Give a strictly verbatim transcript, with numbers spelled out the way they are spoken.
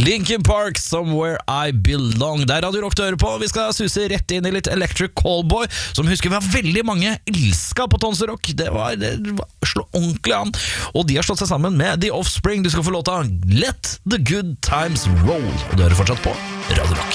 Linkin Park, Somewhere I Belong. Det er Radio Rock du hører på. Vi skal suse rett inn i litt Electric Callboy, som husker vi har veldig mange elsket på Tons Rock. Det var, det var slå ordentlig an. Og de har slått seg sammen med The Offspring. Du skal få låta Let the Good Times Roll. Og du hører fortsatt på Radio Rock.